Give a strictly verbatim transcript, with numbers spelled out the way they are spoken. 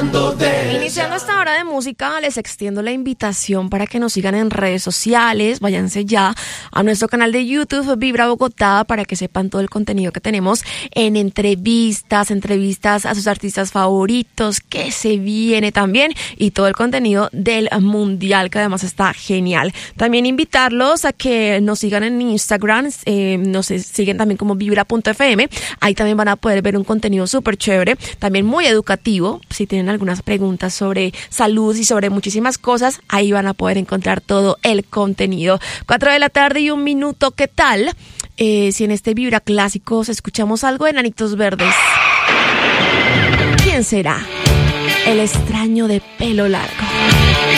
hablando de Iniciando esta hora de música, les extiendo la invitación para que nos sigan en redes sociales. Váyanse ya a nuestro canal de YouTube, Vibra Bogotá, para que sepan todo el contenido que tenemos en entrevistas, entrevistas a sus artistas favoritos, que se viene también, y todo el contenido del Mundial, que además está genial. También invitarlos a que nos sigan en Instagram, eh, nos siguen también como vibra punto f m. Ahí también van a poder ver un contenido súper chévere, también muy educativo. Si tienen algunas preguntas sobre salud y sobre muchísimas cosas, ahí van a poder encontrar todo el contenido. Cuatro de la tarde y un minuto, ¿qué tal? Eh, si en este Vibra Clásicos escuchamos algo de Enanitos Verdes. ¿Quién será? El extraño de pelo largo.